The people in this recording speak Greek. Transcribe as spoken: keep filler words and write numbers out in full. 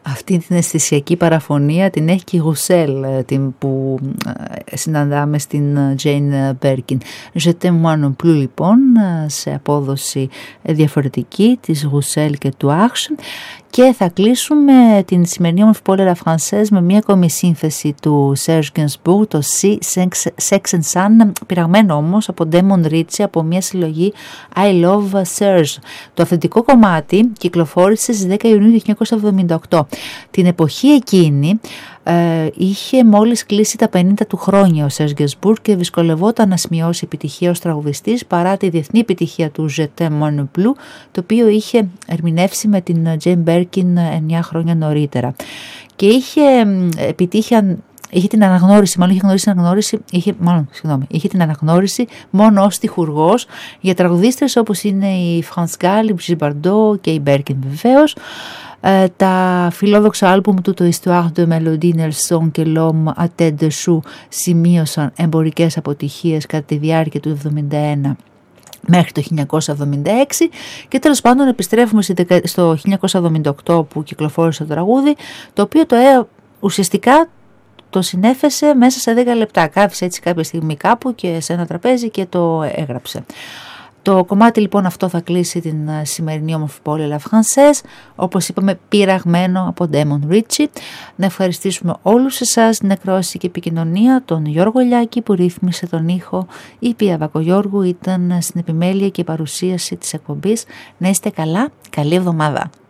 Αυτή την αισθησιακή παραφωνία την έχει και η Γουσέλ, την που συναντάμε στην Jane Birkin. Je t'aime moi non plus, λοιπόν, σε απόδοση διαφορετική της Γουσέλ και του Arche. Και θα κλείσουμε την σημερινή όμορφη πόλη La Française με μια ακόμη σύνθεση του Serge Gainsbourg, το Si Sex and Sun, πειραγμένο όμως από Damon Ritchie, από μια συλλογή I Love Serge. Το αυθεντικό κομμάτι κυκλοφόρησε στις δέκα Ιουνίου του χίλια εννιακόσια εβδομήντα οκτώ. Την εποχή εκείνη ε, είχε μόλις κλείσει τα πενήντα του χρόνια ο Serge Gainsbourg και δυσκολευόταν να σημειώσει επιτυχία ως τραγουδιστής παρά τη διεθνή επιτυχία του Je t'aime moi non plus, το οποίο είχε ερμηνεύσει με την Jane Birkin εννιά χρόνια νωρίτερα. Και είχε επιτύχει, είχε την αναγνώριση, μάλλον είχε γνωρίσει την αναγνώριση, είχε, μάλλον, συγγνώμη, είχε την αναγνώριση μόνο ως τυχουργός για τραγουδίστρες όπως είναι η France Gall, η Brigitte Bardot και η Birkin βεβαίως. Ε, τα φιλόδοξα άλμπουμ του, το Histoire de Melody Nelson και L'Homme à tête de chou, σημείωσαν εμπορικές αποτυχίες κατά τη διάρκεια του εβδομήντα ένα μέχρι το χίλια εννιακόσια εβδομήντα έξι, και τέλος πάντων επιστρέφουμε στο χίλια εννιακόσια εβδομήντα οκτώ που κυκλοφόρησε το τραγούδι, το οποίο το ε, ουσιαστικά το συνέφεσε μέσα σε δέκα λεπτά. Κάθισε έτσι κάποια στιγμή κάπου και σε ένα τραπέζι και το έγραψε. Το κομμάτι λοιπόν αυτό θα κλείσει την σημερινή όμορφη πόλη La Française, όπως είπαμε πειραγμένο από Damon Ritchie. Να ευχαριστήσουμε όλους εσάς, την ακρόαση και επικοινωνία, τον Γιώργο Λιάκη που ρύθμισε τον ήχο, η Πία Βακογιώργου ήταν στην επιμέλεια και παρουσίαση της εκπομπής. Να είστε καλά, καλή εβδομάδα.